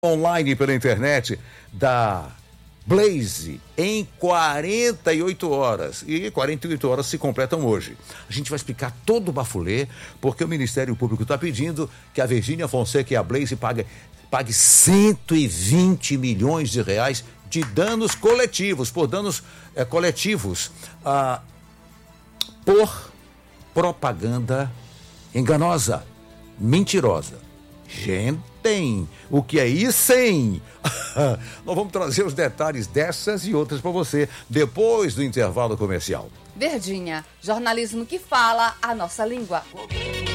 online pela internet da Blaze em 48 horas. E 48 horas se completam hoje. A gente vai explicar todo o bafulê, porque o Ministério Público está pedindo que a Virgínia Fonseca e a Blaze pague 120 milhões de reais de danos coletivos, por danos coletivos, por propaganda enganosa, mentirosa. Gente, o que é isso, hein? Nós vamos trazer os detalhes dessas e outras para você depois do intervalo comercial. Verdinha, jornalismo que fala a nossa língua.